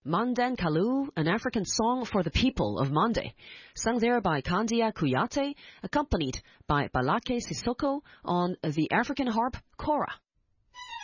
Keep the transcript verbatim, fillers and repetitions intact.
Mandan Kalu, an African song for the people of Mande, sung there by Kandia Kuyate, accompanied by Balake Sissoko on the African harp Kora.